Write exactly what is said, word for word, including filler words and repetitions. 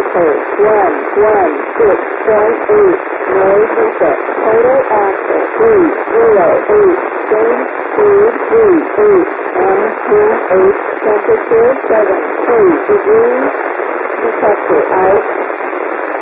Vital one one six point eight. No defect. Total axle three zero eight. Change speed three eight. M two eight. Temperature seven three degrees. Detector out.